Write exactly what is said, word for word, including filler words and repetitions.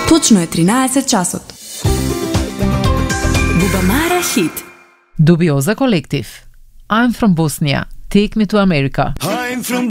Точно е тринаесет часот. Бубамара хит. Dubioza Collective. I'm from Bosnia. Take me to America. I'm from